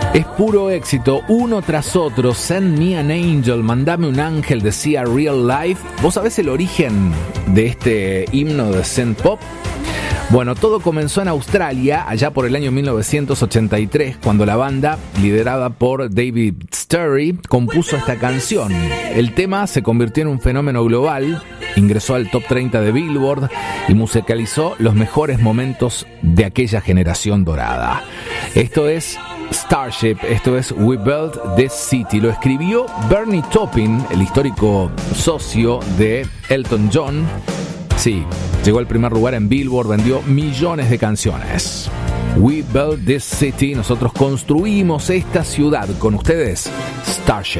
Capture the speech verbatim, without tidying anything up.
Es puro éxito, uno tras otro. Send Me an Angel, Mandame un ángel, decía Real Life. ¿Vos sabés el origen de este himno de synth pop? Bueno, todo comenzó en Australia, allá por el año mil novecientos ochenta y tres, cuando la banda, liderada por David Sturry, compuso esta canción. El tema se convirtió en un fenómeno global, ingresó al top treinta de Billboard y musicalizó los mejores momentos de aquella generación dorada. Esto es Starship, esto es We Built This City. Lo escribió Bernie Taupin, el histórico socio de Elton John. Sí, llegó al primer lugar en Billboard, vendió millones de canciones. We Built This City, nosotros construimos esta ciudad. Con ustedes, Starship.